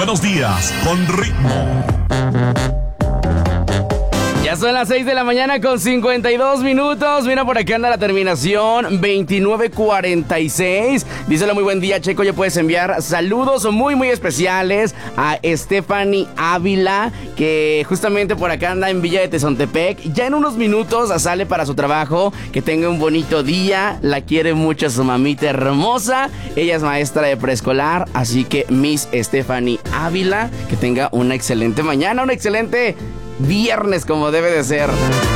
buenos días, con ritmo. Ya son las 6 de la mañana con 52 minutos. Mira, por acá anda la terminación 2946. Díselo muy buen día, Checo. Ya puedes enviar saludos muy, muy especiales a Stephanie Ávila, que justamente por acá anda en Villa de Tezontepec. Ya en unos minutos sale para su trabajo. Que tenga un bonito día. La quiere mucho su mamita hermosa. Ella es maestra de preescolar. Así que Miss Stephanie Ávila, que tenga una excelente mañana, un excelente viernes como debe de ser.